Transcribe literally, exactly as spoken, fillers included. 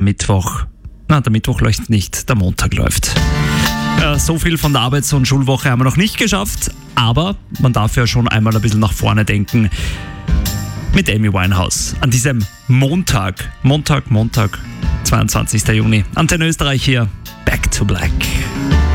Mittwoch. Na, der Mittwoch läuft nicht, der Montag läuft. Äh, so viel von der Arbeits- und Schulwoche haben wir noch nicht geschafft, aber man darf ja schon einmal ein bisschen nach vorne denken mit Amy Winehouse. An diesem Montag, Montag, Montag, zweiundzwanzigster Juni. Antenne Österreich hier, Back to Black.